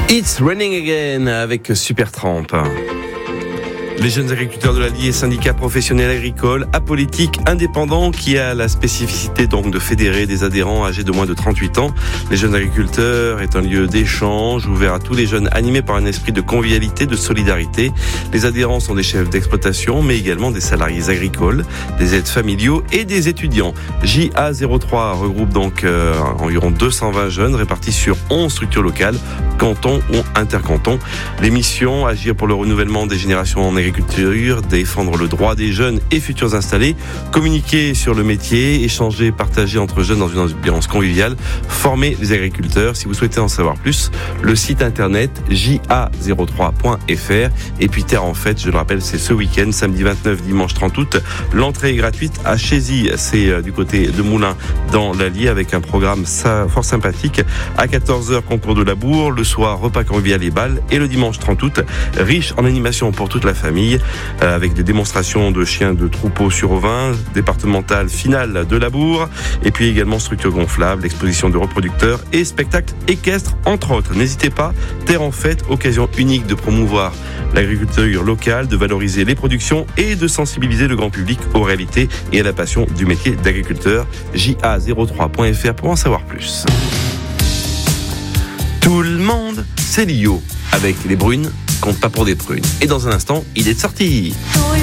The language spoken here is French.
It's Raining Again avec Supertramp. Les jeunes agriculteurs de l'Allier, syndicat professionnel agricole, apolitique, indépendant, qui a la spécificité donc de fédérer des adhérents âgés de moins de 38 ans. Les jeunes agriculteurs est un lieu d'échange ouvert à tous les jeunes, animé par un esprit de convivialité, de solidarité. Les adhérents sont des chefs d'exploitation, mais également des salariés agricoles, des aides familiaux et des étudiants. JA03 regroupe donc environ 220 jeunes répartis sur 11 structures locales, cantons ou intercantons. Les missions, agir pour le renouvellement des générations en agriculture, défendre le droit des jeunes et futurs installés, communiquer sur le métier, échanger, partager entre jeunes dans une ambiance conviviale, former les agriculteurs. Si vous souhaitez en savoir plus, le site internet ja03.fr. Et puis Terre en Fête, je le rappelle, c'est ce week-end, samedi 29, dimanche 30 août. L'entrée est gratuite à Chézy, c'est du côté de Moulins dans l'Allier, avec un programme fort sympathique. À 14h, concours de labour, le soir, repas convivial et bal, et le dimanche 30 août, riche en animation pour toute la famille, avec des démonstrations de chiens de troupeau sur ovin, départementale finale de labour, et puis également structure gonflable, exposition de reproducteurs et spectacles équestres, entre autres. N'hésitez pas, Terre en Fête, occasion unique de promouvoir l'agriculture locale, de valoriser les productions et de sensibiliser le grand public aux réalités et à la passion du métier d'agriculteur. ja03.fr pour en savoir plus. Tout le monde, c'est Lio, avec les brunes compte pas pour des prunes. Et dans un instant, il est sorti.